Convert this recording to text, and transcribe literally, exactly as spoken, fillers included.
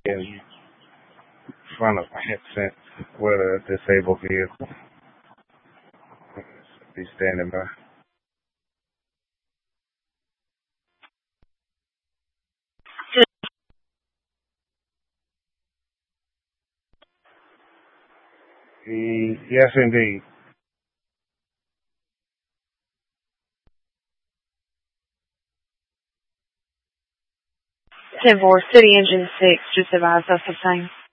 in front of Hempstead with a disabled vehicle. Be standing by. E- yes, indeed. ten four, City Engine six, just advised us the same.